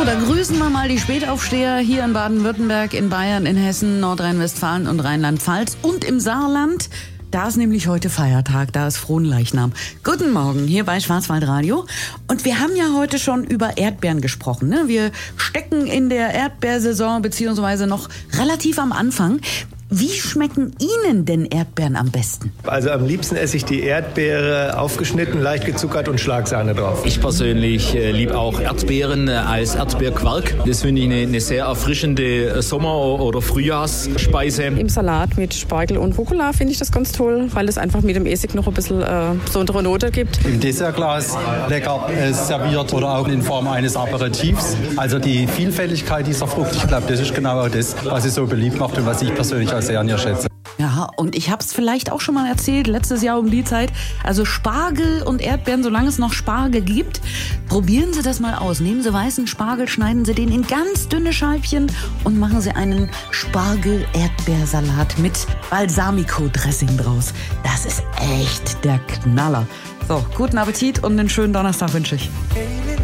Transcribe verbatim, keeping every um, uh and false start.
da grüßen wir mal die Spätaufsteher hier in Baden-Württemberg, in Bayern, in Hessen, Nordrhein-Westfalen und Rheinland-Pfalz und im Saarland. Da ist nämlich heute Feiertag, da ist Fronleichnam. Guten Morgen, hier bei Schwarzwaldradio. Und wir haben ja heute schon über Erdbeeren gesprochen, ne? Wir stecken in der Erdbeersaison beziehungsweise noch relativ am Anfang. Wie schmecken Ihnen denn Erdbeeren am besten? Also am liebsten esse ich die Erdbeere aufgeschnitten, leicht gezuckert und Schlagsahne drauf. Ich persönlich äh, liebe auch Erdbeeren äh, als Erdbeerquark. Das finde ich eine, eine sehr erfrischende Sommer- oder Frühjahrsspeise. Im Salat mit Spargel und Rucola finde ich das ganz toll, weil es einfach mit dem Essig noch ein bisschen äh, besondere Note gibt. Im Dessertglas lecker äh, serviert oder auch in Form eines Aperitifs. Also die Vielfältigkeit dieser Frucht, ich glaube, das ist genau das, was sie so beliebt macht und was ich persönlich sehr an ihr schätze. Ja, und ich habe es vielleicht auch schon mal erzählt, letztes Jahr um die Zeit. Also Spargel und Erdbeeren, solange es noch Spargel gibt, probieren Sie das mal aus. Nehmen Sie weißen Spargel, schneiden Sie den in ganz dünne Scheibchen und machen Sie einen Spargel-Erdbeersalat mit Balsamico-Dressing draus. Das ist echt der Knaller. So, guten Appetit und einen schönen Donnerstag wünsche ich.